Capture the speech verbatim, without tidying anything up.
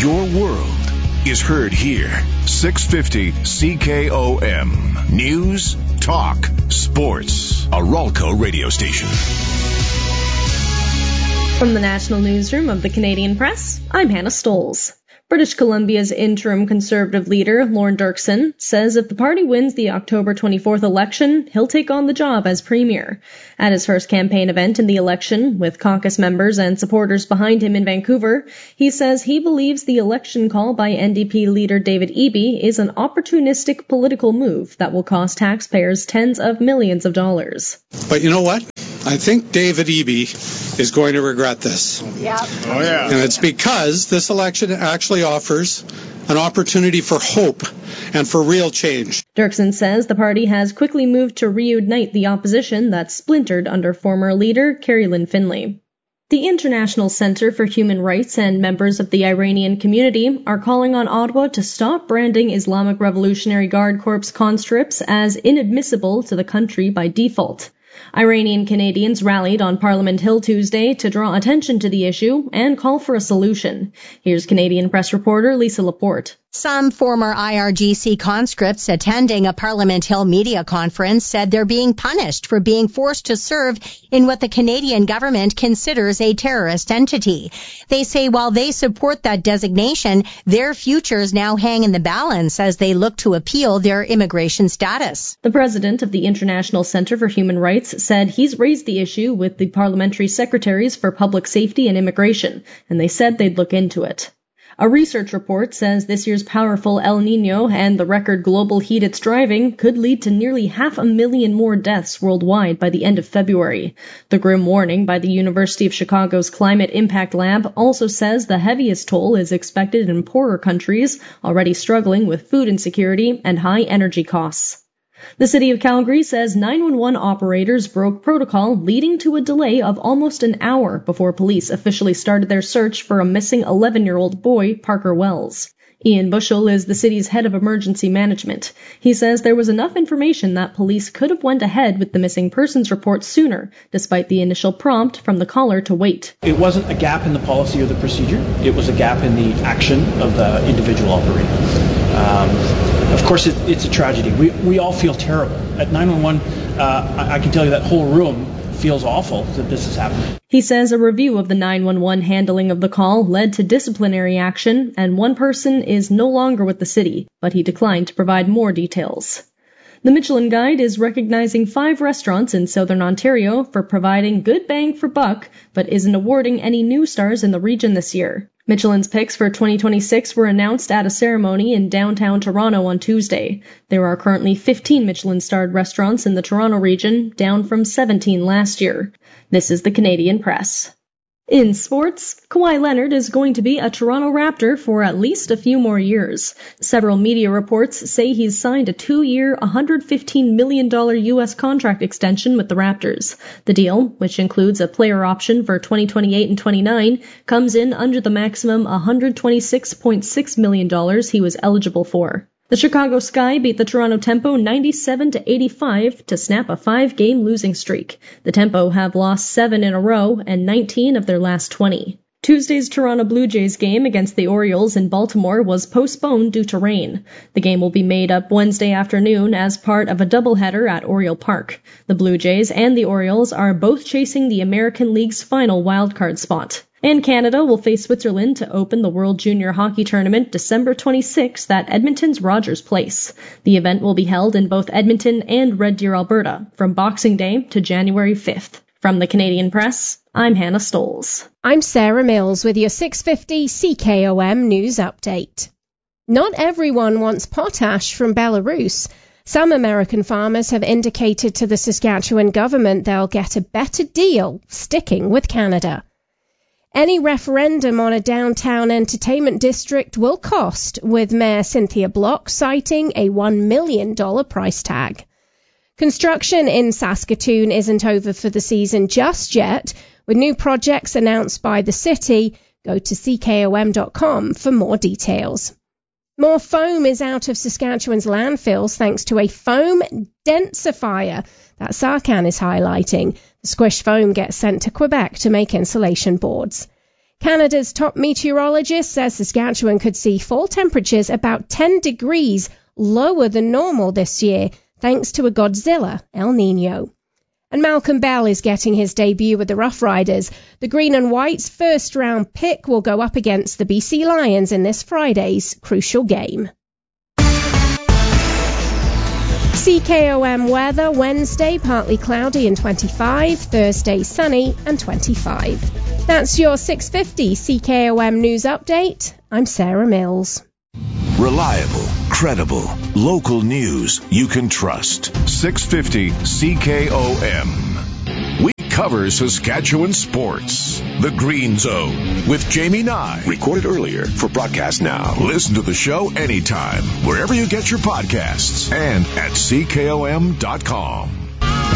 Your world is heard here. six fifty C K O M. News, talk, sports. A Ralco radio station. From the National Newsroom of the Canadian Press, I'm Hannah Stoles. British Columbia's interim Conservative leader, Lorne Dirksen, says if the party wins the October twenty-fourth election, he'll take on the job as premier. At his first campaign event in the election, with caucus members and supporters behind him in Vancouver, he says he believes the election call by N D P leader David Eby is an opportunistic political move that will cost taxpayers tens of millions of dollars. But you know what? I think David Eby is going to regret this. Yeah. Oh, yeah. And it's because this election actually offers an opportunity for hope and for real change. Dirksen says the party has quickly moved to reunite the opposition that's splintered under former leader Carrie Lynn Finlay. The International Center for Human Rights and members of the Iranian community are calling on Ottawa to stop branding Islamic Revolutionary Guard Corps conscripts as inadmissible to the country by default. Iranian Canadians rallied on Parliament Hill Tuesday to draw attention to the issue and call for a solution. Here's Canadian Press reporter Lisa Laporte. Some former I R G C conscripts attending a Parliament Hill media conference said they're being punished for being forced to serve in what the Canadian government considers a terrorist entity. They say while they support that designation, their futures now hang in the balance as they look to appeal their immigration status. The president of the International Center for Human Rights said he's raised the issue with the parliamentary secretaries for public safety and immigration, and they said they'd look into it. A research report says this year's powerful El Niño and the record global heat it's driving could lead to nearly half a million more deaths worldwide by the end of February. The grim warning by the University of Chicago's Climate Impact Lab also says the heaviest toll is expected in poorer countries already struggling with food insecurity and high energy costs. The city of Calgary says nine one one operators broke protocol, leading to a delay of almost an hour before police officially started their search for a missing eleven-year-old boy, Parker Wells. Ian Bushell is the city's head of emergency management. He says there was enough information that police could have went ahead with the missing persons report sooner, despite the initial prompt from the caller to wait. It wasn't a gap in the policy or the procedure. It was a gap in the action of the individual operator. Um, Of course, it, it's a tragedy. We we all feel terrible. At nine one one, uh, I, I can tell you that whole room feels awful that this has happened. He says a review of the nine one one handling of the call led to disciplinary action, and one person is no longer with the city, but he declined to provide more details. The Michelin Guide is recognizing five restaurants in southern Ontario for providing good bang for buck, but isn't awarding any new stars in the region this year. Michelin's picks for twenty twenty-six were announced at a ceremony in downtown Toronto on Tuesday. There are currently fifteen Michelin-starred restaurants in the Toronto region, down from seventeen last year. This is the Canadian Press. In sports, Kawhi Leonard is going to be a Toronto Raptor for at least a few more years. Several media reports say he's signed a two-year, one hundred fifteen million dollars U S contract extension with the Raptors. The deal, which includes a player option for twenty twenty-eight and twenty-nine, comes in under the maximum one hundred twenty-six point six million dollars he was eligible for. The Chicago Sky beat the Toronto Tempo ninety-seven to eighty-five to snap a five-game losing streak. The Tempo have lost seven in a row and nineteen of their last twenty. Tuesday's Toronto Blue Jays game against the Orioles in Baltimore was postponed due to rain. The game will be made up Wednesday afternoon as part of a doubleheader at Oriole Park. The Blue Jays and the Orioles are both chasing the American League's final wildcard spot. And Canada will face Switzerland to open the World Junior Hockey Tournament December twenty-sixth at Edmonton's Rogers Place. The event will be held in both Edmonton and Red Deer, Alberta, from Boxing Day to January fifth. From the Canadian Press, I'm Hannah Stoles. I'm Sarah Mills with your six fifty C K O M News Update. Not everyone wants potash from Belarus. Some American farmers have indicated to the Saskatchewan government they'll get a better deal sticking with Canada. Any referendum on a downtown entertainment district will cost, with Mayor Cynthia Block citing a one million dollars price tag. Construction in Saskatoon isn't over for the season just yet, with new projects announced by the city. Go to C K O M dot com for more details. More foam is out of Saskatchewan's landfills thanks to a foam densifier that Sarcan is highlighting. The squish foam gets sent to Quebec to make insulation boards. Canada's top meteorologist says Saskatchewan could see fall temperatures about ten degrees lower than normal this year, thanks to a Godzilla El Nino. And Malcolm Bell is getting his debut with the Rough Riders. The Green and White's first-round pick will go up against the B C Lions in this Friday's crucial game. C K O M weather: Wednesday, partly cloudy and twenty-five, Thursday, sunny and twenty-five. That's your six fifty C K O M News Update. I'm Sarah Mills. Reliable, credible, local news you can trust. six fifty C K O M. We cover Saskatchewan sports. The Green Zone with Jamie Nye. Recorded earlier for broadcast now. Listen to the show anytime, wherever you get your podcasts, and at C K O M dot com.